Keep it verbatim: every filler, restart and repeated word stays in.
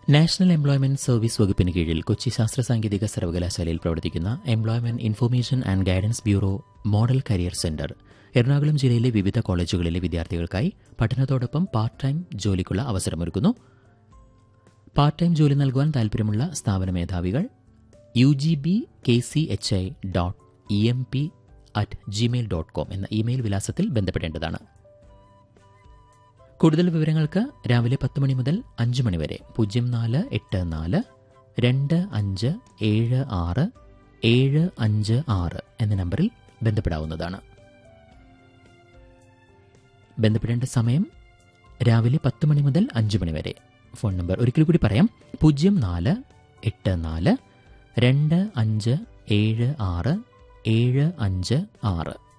National employment service വകുപ്പിന് കീഴിൽ കൊച്ചി ശാസ്ത്ര സാങ്കേതിക സർവകലാശാലയിൽ പ്രവർത്തിക്കുന്ന employment information and guidance bureau model career centre Ernakulam ജില്ലയിലെ വിവിധ കോളേജുകളിലെ വിദ്യാർത്ഥികൾക്കായി പഠനത്തോടൊപ്പം പാർട്ട് ടൈം ജോലിക്കുള്ള അവസരമൊരുക്കുന്നു. പാർട്ട് ടൈം ജോലി നൽകുവാൻ താൽപര്യമുള്ള സ്ഥാപന മേധാവികൾ U G B K C H I dot E M P at Gmail dot com എന്ന ഇമെയിൽ വിലാസത്തിൽ ബന്ധപ്പെടേണ്ടതാണ്. കൂടുതൽ വിവരങ്ങൾക്ക് രാവിലെ പത്ത് മണി മുതൽ അഞ്ച് മണി വരെ പൂജ്യം നാല് എട്ട് നാല് രണ്ട് അഞ്ച് ഏഴ് ആറ് ഏഴ് അഞ്ച് ആറ് എന്ന നമ്പറിൽ ബന്ധപ്പെടാവുന്നതാണ്. ബന്ധപ്പെടേണ്ട സമയം രാവിലെ പത്ത് മണി മുതൽ അഞ്ച് മണി വരെ. ഫോൺ നമ്പർ ഒരിക്കൽ കൂടി പറയാം: പൂജ്യം നാല് എട്ട് നാല് രണ്ട് അഞ്ച് ഏഴ് ആറ് ഏഴ് അഞ്ച് ആറ്.